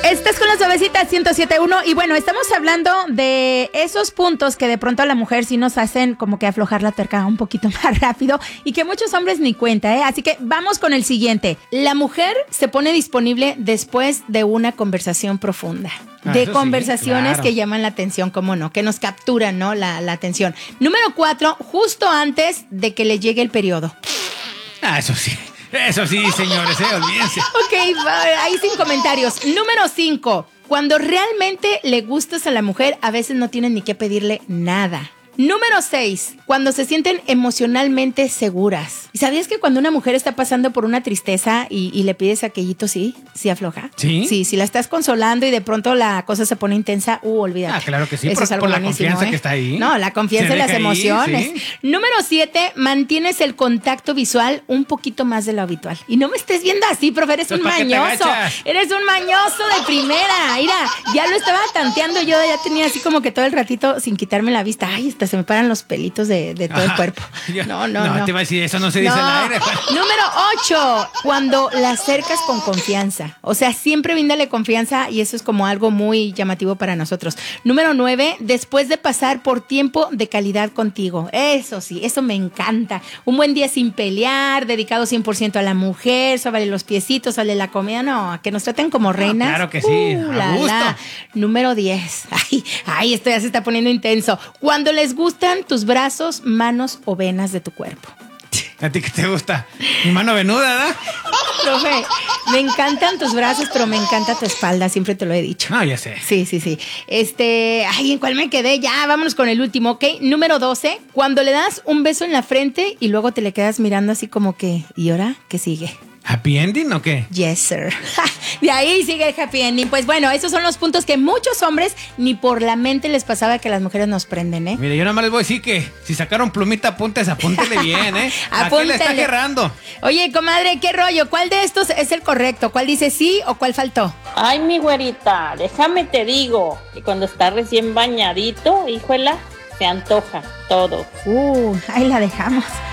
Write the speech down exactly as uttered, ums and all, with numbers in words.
Estás con la Suavecita ciento siete punto uno y bueno, estamos hablando de esos puntos que de pronto a la mujer sí nos hacen como que aflojar la tuerca un poquito más rápido y que muchos hombres ni cuenta, ¿eh? Así que vamos con el siguiente. La mujer se pone disponible después de una conversación profunda. Ah, de eso conversaciones sí, claro. que llaman la atención, cómo no, que nos capturan, ¿no? La, la atención. Número cuatro, justo antes de que le llegue el periodo. Ah, eso sí. Eso sí, señores, eh, olvídense. Ok, va, ahí sin comentarios. Número cinco. Cuando realmente le gustas a la mujer, a veces no tienen ni que pedirle nada. Número seis. Cuando se sienten emocionalmente seguras. ¿Y sabías que cuando una mujer está pasando por una tristeza y, y le pides aquellito, sí? ¿Sí afloja? ¿Sí? Sí, si la estás consolando y de pronto la cosa se pone intensa, uh, olvídate. Ah, claro que sí, Eso por, es algo por la buenísimo, confianza ¿eh? que está ahí. No, la confianza Se y las deja ir, emociones. sí. Número siete. Mantienes el contacto visual un poquito más de lo habitual. Y no me estés viendo así, profe, eres un ¿Para qué te mañoso. agachas? Eres un mañoso de primera. Mira, ya lo estaba tanteando yo, ya tenía así como que todo el ratito sin quitarme la vista. Ay, hasta se me paran los pelitos de, de todo el Ajá. cuerpo. Yo- No, no, no. te iba a decir, eso no se dice No. al aire. Número ocho. Cuando la acercas con confianza. O sea, siempre bríndale confianza y eso es como algo muy llamativo para nosotros. Número nueve. Después de pasar por tiempo de calidad contigo. Eso sí, eso me encanta. Un buen día sin pelear, dedicado cien por ciento a la mujer, sóbale los piecitos, sale la comida. No, que nos traten como reinas. claro que sí, a la, gusto. la. Número diez. Ay, ay, esto ya se está poniendo intenso. Cuando les gustan tus brazos, manos o venas de tu cuerpo. ¿A ti qué te gusta? Mi mano venuda, ¿verdad? Profe, me encantan tus brazos, pero me encanta tu espalda, siempre te lo he dicho. No, ya sé. Sí, sí, sí. Este, ay, ¿en cuál me quedé? Ya, vámonos con el último, ¿ok? Número doce, cuando le das un beso en la frente y luego te le quedas mirando así como que, ¿y ahora qué sigue? ¿Happy ending o qué? Yes, sir. De ahí sigue el happy ending. Pues bueno, esos son los puntos que muchos hombres ni por la mente les pasaba que las mujeres nos prenden, ¿eh? Mire, yo nada más les voy a decir que si sacaron plumita, apuntes, apúntele bien, ¿eh? ¿A qué le está Apúntele. agarrando? Oye, comadre, ¿qué rollo? ¿Cuál de estos es el correcto? ¿Cuál dice sí o cuál faltó? Ay, mi güerita, déjame te digo que cuando está recién bañadito, híjola, se antoja todo. Uh, ahí la dejamos.